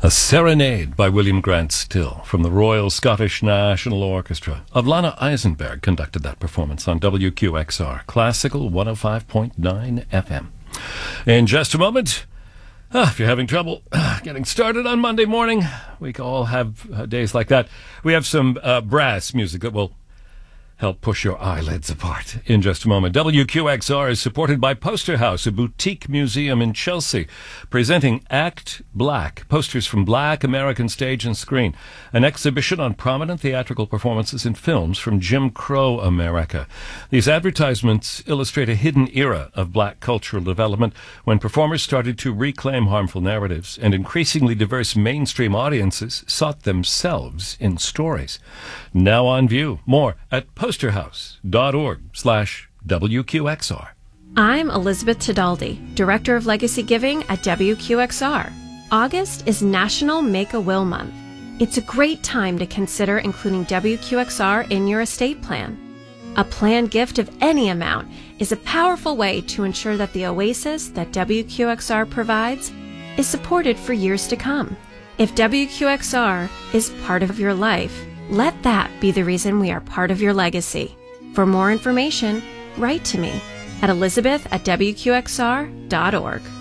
A Serenade by William Grant Still from the Royal Scottish National Orchestra. Avlana Eisenberg conducted that performance on WQXR, Classical 105.9 FM. In just a moment, if you're having trouble getting started on Monday morning, we all have days like that. We have some brass music that will help push your eyelids apart in just a moment. WQXR is supported by Poster House, a boutique museum in Chelsea, presenting Act Black, posters from Black American stage and screen, an exhibition on prominent theatrical performances in films from Jim Crow America. These advertisements illustrate a hidden era of Black cultural development when performers started to reclaim harmful narratives and increasingly diverse mainstream audiences sought themselves in stories. Now on view. More at posterhouse.org/WQXR. I'm Elizabeth Tedaldi, Director of Legacy Giving at WQXR. August is National Make-A-Will Month. It's a great time to consider including WQXR in your estate plan. A planned gift of any amount is a powerful way to ensure that the oasis that WQXR provides is supported for years to come. If WQXR is part of your life, let that be the reason we are part of your legacy. For more information, write to me at elizabeth@wqxr.org.